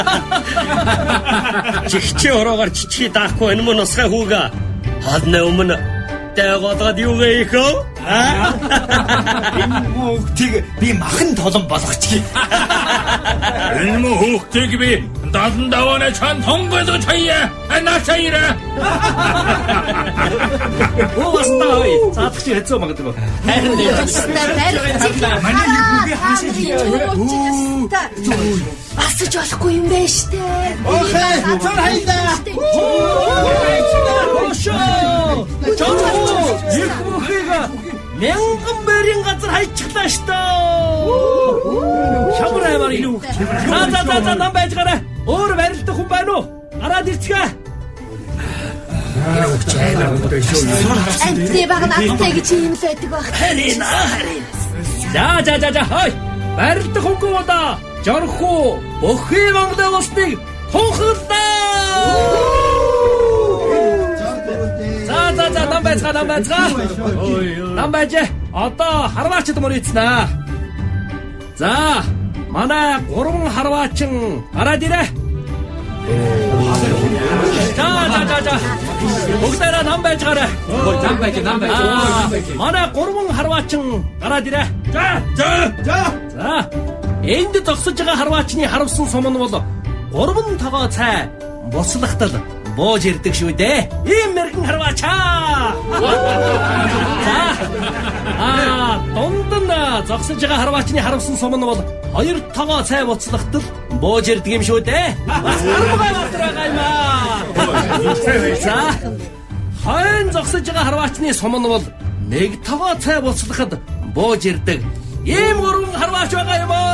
Чихчээ ороогаар чичхий даахгүй энэ мөн усгай хүүга. Хадны өмнө дээгоодод юу гээхөө? Энэ хүүхдийг би махан толон болгочихъя. Энэ хүүхдийг би дадан даваана чан тонгойлгож хаяа. Анасайра. Уустаа цаадах чи хэцүү магадгүй. Харин Манай хүүгээ хаашаа басж болохгүй юм байна штэ. Охей, цар хайла. Их мөхөйга мянган бэрийн газар хайчихлаа штэ. Шамраа мар юу. За нам байж гараа. Өөр барилдах хүн байна уу? Гараад ирцгээ. Анти баг надтай гэж юм л байдаг баг. Харин. За хой. Барилдах хүн удаа. Жархуу өхий Монголын улсыг тунхаглаа. За нам байцгаа. Нам байж одоо харваачд мөр ийцнаа. За манай 3 харваачин гараад ирээ. За. Бүгдээрээ нам байж гараа. Нам байж. Манай 3 харваачин гараад ирээ. За. Энд зогсож байгаа харваачны харавсан сум нь бол 3 тогоо цай буцлагтал бууж ирдэг шүү дээ. Ийм мэрэгэн харваачаа. За. Дунд нь зогсож байгаа харваачны харавсан сум нь бол 2 тогоо цай буцлагтал бууж ирдэг юм шүү дээ. Бас харваа батраа юм аа. За. Хойн зогсож байгаа харваачны сум нь бол 1 тогоо цай буцлагад бууж ирдэг. Ийм 3 харваач байгаа юм аа.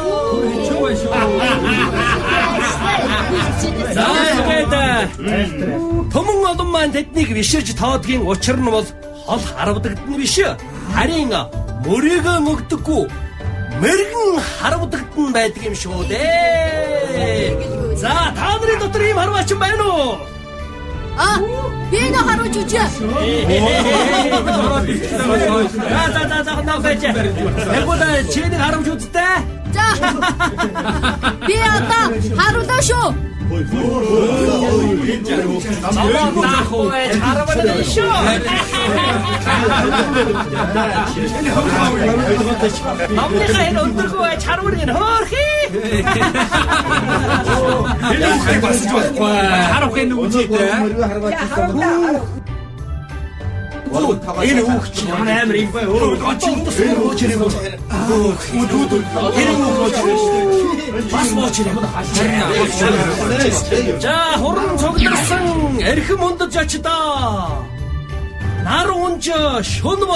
Төмөн олон маань тэднийг виширж тоодгийн учир нь бол хол харавдагд нь биш. Харин мөрийгөө мөгдөггүй мэрэгэн харавдагд нь байдаг юм шүү дээ. За та нарын дотор ийм харваачин байна уу? Би нэ харуулж үжээ. За нам байж. Ягуула чиний харуулж үзтээ. За. Би одоо харуулаа шүү. Намныхаа энэ өндөргөө чарварыг хөөрхий. Хэлэх басж болохгүй. Харахын үжигтэй. Энэ хүүхд амар юм байна. За хуран цугларсан эрхэм ундаж очдоо. Нар унж шүн